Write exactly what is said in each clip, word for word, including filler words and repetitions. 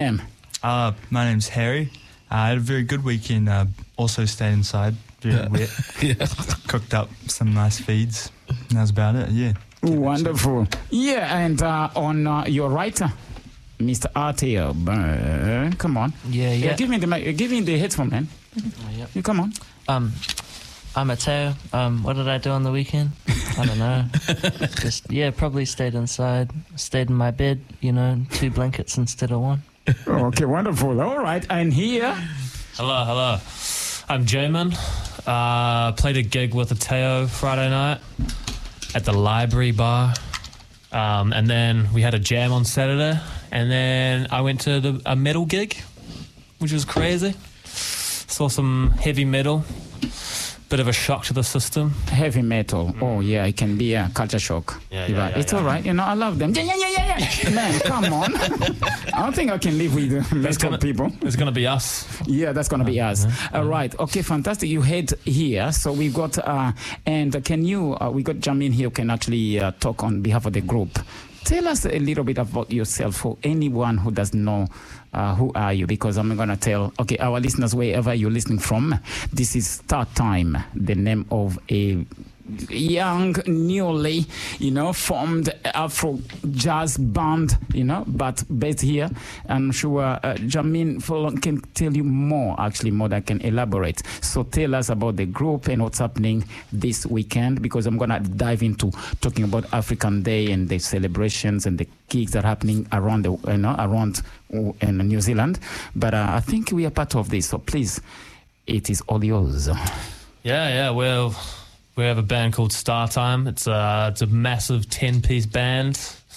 name? Uh, my name's Harry. Uh, I had a very good weekend. Uh, also stayed inside, very wet. Yeah. Cooked up some nice feeds. And that's about it, yeah. Wonderful. Yeah, and uh, on uh, your right, uh, Mister Arteo. Uh, come on. Yeah, yeah. Yeah, give me the mic- give me the headphone, man. Oh, yep. You come on. Um, I'm Mateo. Um, what did I do on the weekend? I don't know. Just yeah, probably stayed inside. Stayed in my bed. You know, two blankets instead of one. Okay, wonderful. All right, and here. Hello, hello. I'm Jamin. Uh, played a gig with Ateo Friday night at the Library Bar. Um, and then we had a jam on Saturday. And then I went to the, a metal gig, which was crazy. Saw some heavy metal. Bit of a shock to the system. Heavy metal. Oh, yeah, it can be a culture shock. Yeah, yeah, yeah, It's yeah. all right. You know, I love them. Yeah, yeah, yeah, yeah, yeah. Man, come on. I don't think I can live with uh, metal gonna, people. It's going to be us. Yeah, that's going to be us. All right. Okay, fantastic. You head here. So we've got, uh, and can you, uh, we got Jamin here who can actually uh, talk on behalf of the group. Tell us a little bit about yourself for anyone who doesn't know uh, who are you, because I'm going to tell, okay, our listeners, wherever you're listening from, this is Start Time, the name of a young, newly, you know, formed Afro jazz band, you know, but based here. I'm sure uh, Jamin Folon can tell you more, actually, more that can elaborate. So tell us about the group and what's happening this weekend, because I'm going to dive into talking about African Day and the celebrations and the gigs that are happening around the, you know, around uh, in New Zealand. But uh, I think we are part of this, so please, it is all yours. Yeah, yeah, well... We have a band called Star Time. It's a, it's a massive ten-piece band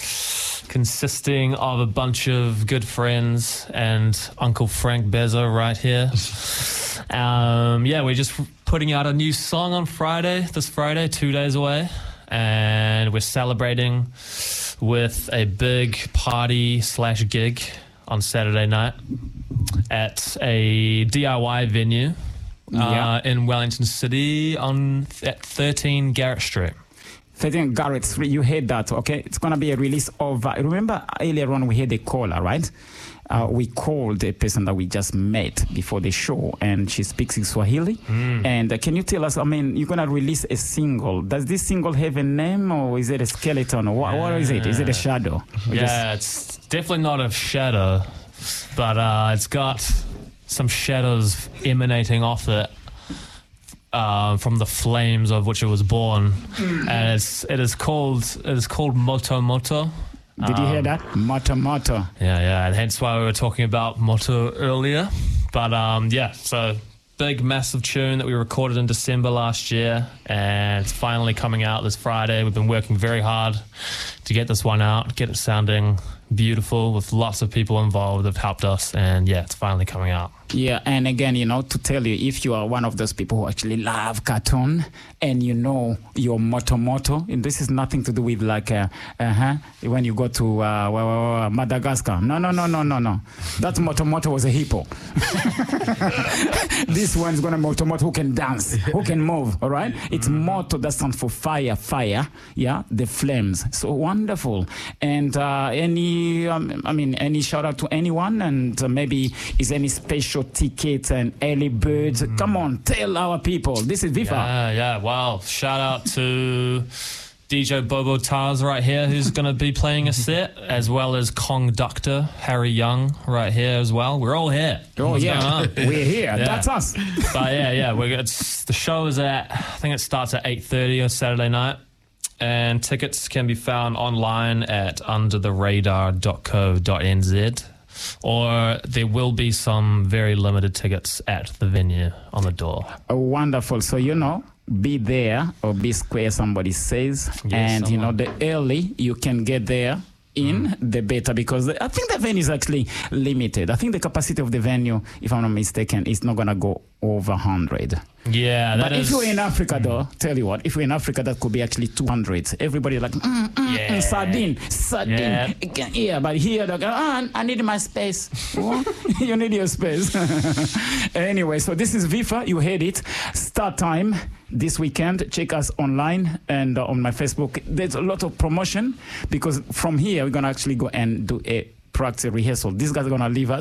consisting of a bunch of good friends and Uncle Frank Bezzo right here. Um, yeah, we're just putting out a new song on Friday, this Friday, two days away. And we're celebrating with a big party slash gig on Saturday night at a D I Y venue. Yeah. Uh, in Wellington City on th- at thirteen Garrett Street. thirteen Garrett Street, you heard that, okay? It's going to be a release of, uh, remember earlier on we had a caller, right? Uh, we called a person that we just met before the show, and she speaks in Swahili. Mm. And uh, can you tell us, I mean, you're going to release a single. Does this single have a name, or is it a skeleton? Or what, what is it? Is it a shadow? Or yeah, just... it's definitely not a shadow, but uh, it's got some shadows emanating off it uh, from the flames of which it was born, mm. and it's it is called it is called Moto Moto. Did um, you hear that? Moto Moto. Yeah, yeah, and hence why we were talking about Moto earlier. But um, yeah, so big massive tune that we recorded in December last year, and it's finally coming out this Friday. We've been working very hard to get this one out, get it sounding beautiful with lots of people involved that have helped us, and yeah, it's finally coming out. Yeah, and again, you know, to tell you, if you are one of those people who actually love cartoon and you know your Moto Moto, and this is nothing to do with like, uh, uh-huh, when you go to uh, Madagascar. No, no, no, no, no, no. That Moto Moto was a hippo. This one's going to Moto Moto who can dance, who can move, all right? It's Moto, that stands for fire, fire, yeah, the flames. So wonderful. And uh, any, um, I mean, any shout out to anyone, and uh, maybe is any special tickets and early birds. Mm. Come on, tell our people. This is Viva. Yeah, yeah. Wow. Shout out to D J Bobo Tars right here, who's going to be playing a set, as well as Conductor Harry Young right here as well. We're all here. Oh, What's yeah. We're here. Yeah. That's us. But yeah, yeah. We're, it's, the show is at, I think it starts at eight thirty on Saturday night. And tickets can be found online at under the radar dot co dot n z. Or there will be some very limited tickets at the venue on the door. Oh, wonderful. So, you know, be there or be square, somebody says. Yes, and, someone. You know, the early you can get there in mm. the better, because I think the venue is actually limited. I think the capacity of the venue, if I'm not mistaken, is not going to go over one hundred. Yeah, that but is... if you're in Africa, though, tell you what, if you're in Africa, that could be actually two hundred. Everybody like, mm, mm, yeah. mm, sardine, sardine. Yeah. yeah, but here, they're like, oh, I need my space. You need your space. Anyway, so this is Vifa. You heard it. Start Time this weekend. Check us online and uh, on my Facebook. There's a lot of promotion, because from here, we're going to actually go and do a practice rehearsal. These guys are going to leave us.